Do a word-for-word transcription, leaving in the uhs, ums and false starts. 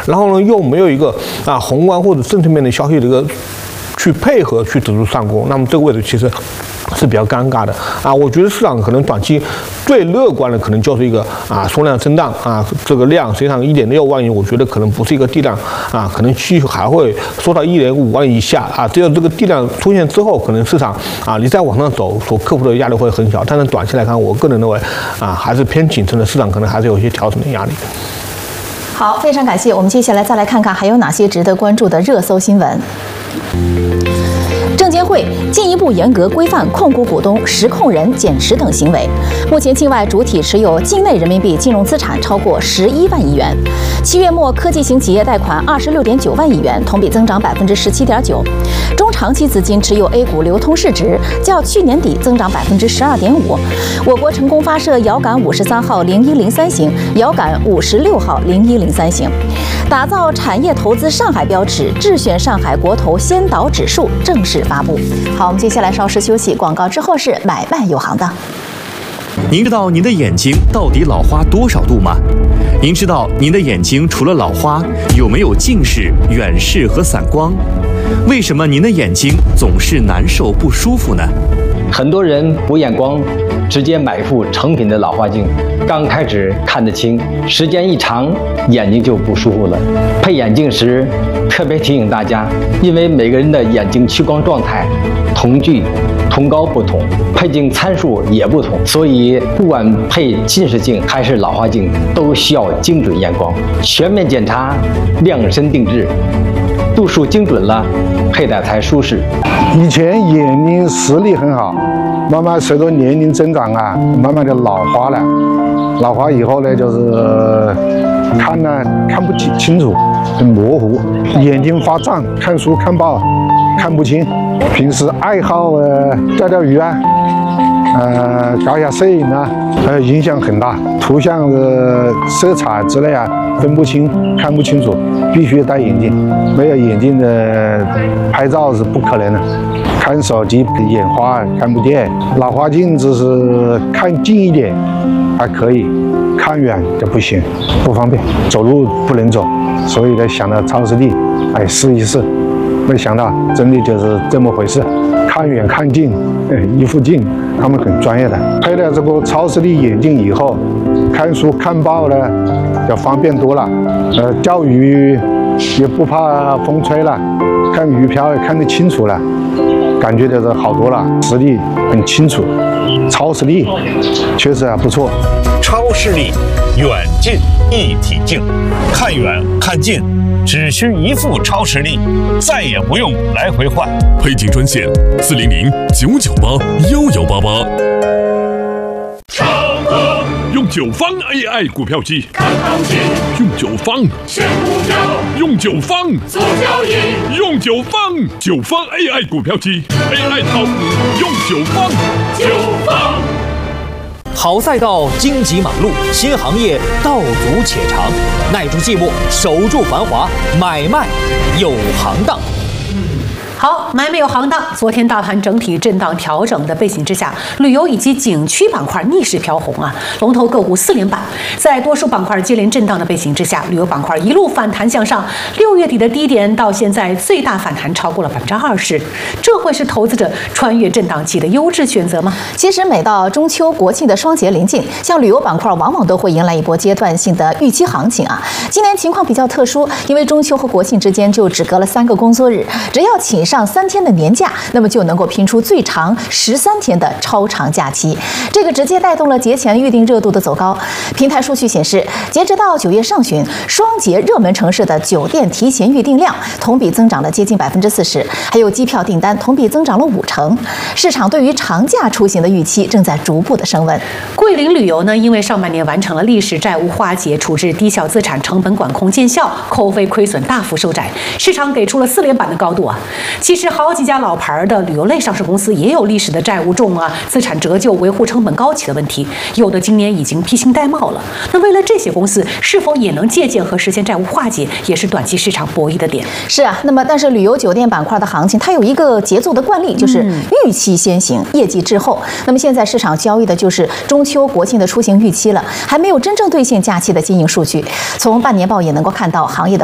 然后呢又没有一个啊宏观或者政策面的消息的一个去配合去指数上攻，那么这个位置其实是比较尴尬的啊。我觉得市场可能短期最乐观的可能就是一个啊缩量震荡啊，这个量实际上一点六万亿，我觉得可能不是一个地量啊，可能继续还会缩到一点五万亿以下啊。只有这个地量出现之后，可能市场啊你再往上走所克服的压力会很小，但是短期来看，我个人认为啊还是偏谨慎的，市场可能还是有一些调整的压力。 好，非常感谢。我们接下来再来看看还有哪些值得关注的热搜新闻。证监会进一步严格规范控股股东、实控人减持等行为。目前境外主体持有境内人民币金融资产超过十一万亿元。七月末，科技型企业贷款二十六点九万亿元，同比增长百分之十七点九。中长期资金持有 A 股流通市值较去年底增长百分之十二点五。我国成功发射遥感五十三号零一零三型、遥感五十六号零一零三型。打造产业投资上海标尺，智选上海国投先导指数正式发布。好，我们接下来稍事休息，广告之后是买卖有行当。 您知道您的眼睛到底老花多少度吗？您知道您的眼睛除了老花，有没有近视、远视和散光？为什么您的眼睛总是难受不舒服呢？ 很多人补眼光，直接买副成品的老花镜，刚开始看得清，时间一长，眼睛就不舒服了。配眼镜时，特别提醒大家，因为每个人的眼睛屈光状态、瞳距、瞳高不同，配镜参数也不同，所以不管配近视镜还是老花镜，都需要精准验光，全面检查，量身定制。度数精准了，佩戴才舒适。 以前眼睛视力很好，慢慢随着年龄增长啊，慢慢的老花了。老花以后呢，就是看呢看不清清楚，很模糊，眼睛发胀，看书看报看不清。平时爱好呃钓钓鱼啊，呃搞一下摄影啊，呃影响很大。图像的色彩之类啊分不清，看不清楚。必须戴眼镜，没有眼镜的拍照是不可能的。看手机眼花看不见，老花镜只是看近一点还可以，看远就不行，不方便，走路不能走。所以呢，想到超视力，哎，试一试。没想到真的就是这么回事，看远看近，一副镜，他们很专业的。配了这个超视力眼镜以后，看书看报呢要方便多了，呃，钓鱼也不怕风吹了，看鱼漂也看得清楚了，感觉就是好多了，视力很清楚，超视力确实还不错。 超视力远近一体镜，看远看近只需一副超视力，再也不用来回换。 配镜专线四零零九九八幺幺八八。用九方 A I 股票机看行情，用九方选股票，用九方做交易，用九方九方 A I 股票机 A I 炒股用九方九方。 好赛道荆棘马路，新行业道阻且长，耐住寂寞，守住繁华，买卖有行当。 好，买卖有行当。昨天大盘整体震荡调整的背景之下，旅游以及景区板块逆势飘红啊，龙头个股四连板。在多数板块接连震荡的背景之下，旅游板块一路反弹向上，六月底的低点到现在最大反弹超过了百分之二十，这会是投资者穿越震荡期的优质选择吗？ 其实每到中秋国庆的双节临近，像旅游板块往往都会迎来一波阶段性的预期行情啊。今年情况比较特殊，因为中秋和国庆之间就只隔了三个工作日，只要请上上三天的年假，那么就能够拼出最长十三天的超长假期。这个直接带动了节前预订热度的走高。平台数据显示，截止到九月上旬，双节热门城市的酒店提前预订量同比增长了接近百分之四十，还有机票订单同比增长了五成。市场对于长假出行的预期正在逐步的升温。 桂林旅游呢，因为上半年完成了历史债务化解、处置低效资产、成本管控见效，口碑亏损大幅收窄，市场给出了四连板的高度啊。其实好几家老牌的旅游类上市公司也有历史的债务重啊、资产折旧、维护成本高企的问题，有的今年已经披星戴帽了。那为了这些公司是否也能借鉴和实现债务化解，也是短期市场博弈的点。 是啊，那么但是旅游酒店板块的行情，它有一个节奏的惯例，就是预期先行，业绩滞后。那么现在市场交易的就是中秋国庆的出行预期了，还没有真正兑现假期的经营数据。从半年报也能够看到行业的